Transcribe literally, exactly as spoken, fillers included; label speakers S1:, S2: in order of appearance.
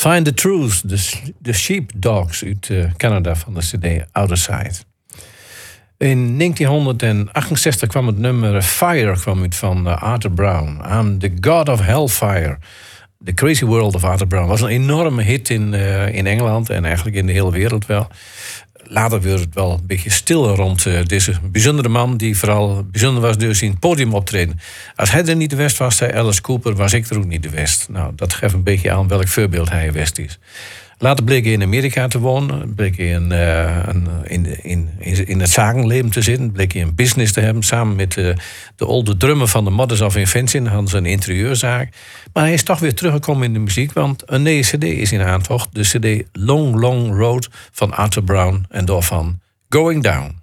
S1: Find the Truth, de, de Sheepdogs uit uh, Canada van de cd Outer Side. In negentienhonderdachtenzestig kwam het nummer Fire kwam uit van uh, Arthur Brown. I'm the God of Hellfire. The Crazy World of Arthur Brown. Was een enorme hit in, uh, in Engeland en eigenlijk in de hele wereld wel. Later werd het wel een beetje stil rond uh, deze bijzondere man... die vooral bijzonder was dus in het podium optreden. Als hij er niet de West was, zei Alice Cooper... was ik er ook niet de West. Nou, dat geeft een beetje aan welk voorbeeld hij West is. Later bleek hij in Amerika te wonen. Bleek hij in, uh, een, in, in, in het zakenleven te zitten. Bleek hij een business te hebben. Samen met uh, de oude drummer van de Mothers of Invention. Hadden ze een interieurzaak. Maar hij is toch weer teruggekomen in de muziek. Want een nieuwe cd is in aantocht. De cd Long Long Road van Arthur Brown. En daarvan Going Down.